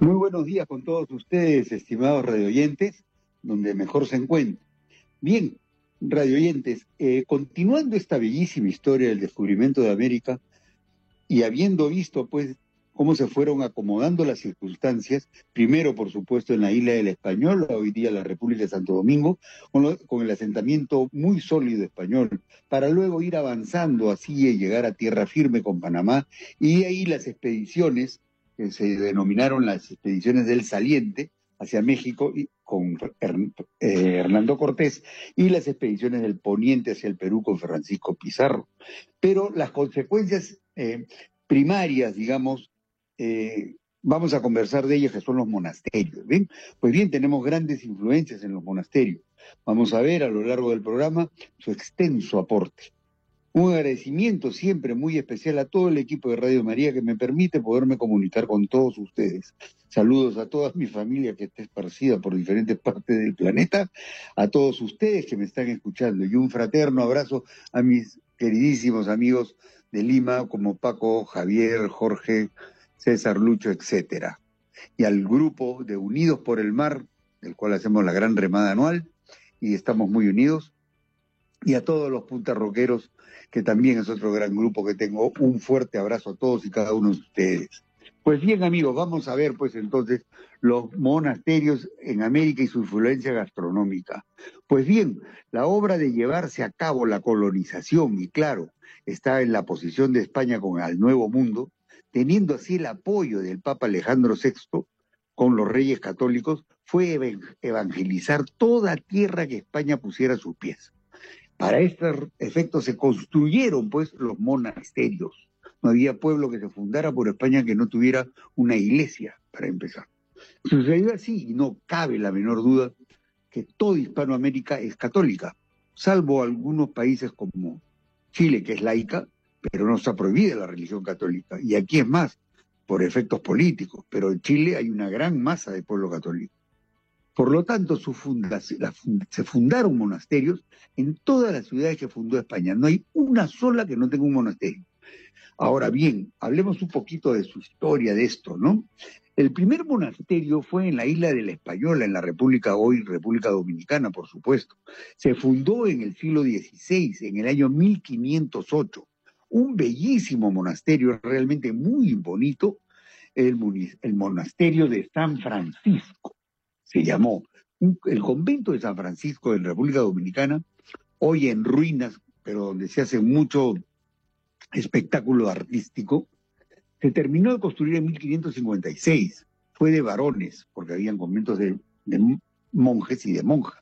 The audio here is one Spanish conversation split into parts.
Muy buenos días con todos ustedes, estimados radioyentes, donde mejor se encuentren. Bien, radioyentes, continuando esta bellísima historia del descubrimiento de América y habiendo visto, pues, cómo se fueron acomodando las circunstancias, primero, por supuesto, en la isla del Español, hoy día la República de Santo Domingo, con el asentamiento muy sólido español, para luego ir avanzando así y llegar a tierra firme con Panamá, y ahí las expediciones, que se denominaron las expediciones del Saliente, hacia México, y con Hernando Cortés, y las expediciones del Poniente hacia el Perú con Francisco Pizarro. Pero las consecuencias primarias, digamos, vamos a conversar de ellas, que son los monasterios. ¿Bien? Pues bien, tenemos grandes influencias en los monasterios. Vamos a ver a lo largo del programa su extenso aporte. Un agradecimiento siempre muy especial a todo el equipo de Radio María que me permite poderme comunicar con todos ustedes. Saludos a toda mi familia que está esparcida por diferentes partes del planeta, a todos ustedes que me están escuchando, y un fraterno abrazo a mis queridísimos amigos de Lima como Paco, Javier, Jorge, César, Lucho, etcétera. Y al grupo de Unidos por el Mar, del cual hacemos la gran remada anual, y estamos muy unidos, y a todos los puntarroqueros, que también es otro gran grupo que tengo. Un fuerte abrazo a todos y cada uno de ustedes. Pues bien, amigos, vamos a ver pues entonces los monasterios en América y su influencia gastronómica. Pues bien, la obra de llevarse a cabo la colonización, y claro, está en la posición de España con el Nuevo Mundo, teniendo así el apoyo del Papa Alejandro VI con los reyes católicos, fue evangelizar toda tierra que España pusiera a sus pies. Para estos efectos se construyeron, pues, los monasterios. No había pueblo que se fundara por España que no tuviera una iglesia, para empezar. Sucedió así, y no cabe la menor duda, que toda Hispanoamérica es católica, salvo algunos países como Chile, que es laica, pero no está prohibida la religión católica. Y aquí es más, por efectos políticos, pero en Chile hay una gran masa de pueblo católico. Por lo tanto, se fundaron monasterios en todas las ciudades que fundó España. No hay una sola que no tenga un monasterio. Ahora bien, hablemos un poquito de su historia de esto, ¿no? El primer monasterio fue en la isla de la Española, en la República, hoy República Dominicana, por supuesto. Se fundó en el siglo XVI, en el año 1508. Un bellísimo monasterio, realmente muy bonito, el monasterio de San Francisco se llamó. El convento de San Francisco en República Dominicana, hoy en ruinas, pero donde se hace mucho espectáculo artístico, se terminó de construir en 1556. Fue de varones, porque habían conventos de monjes y de monjas.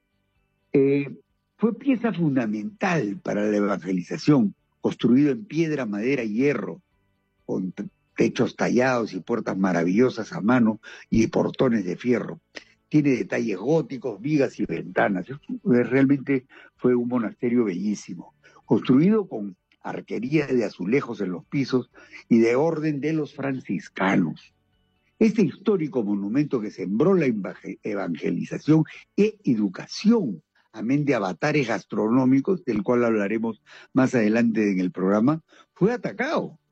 Fue pieza fundamental para la evangelización, construido en piedra, madera y hierro, con techos tallados y puertas maravillosas a mano y portones de fierro. Tiene detalles góticos, vigas y ventanas. Realmente fue un monasterio bellísimo, construido con arquería de azulejos en los pisos y de orden de los franciscanos. Este histórico monumento que sembró la evangelización e educación, amén de avatares gastronómicos, del cual hablaremos más adelante en el programa, fue atacado